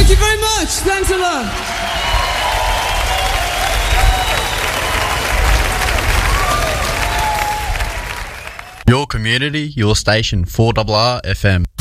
Thank you very much. Thanks a lot. Your community, your station, 4RR FM.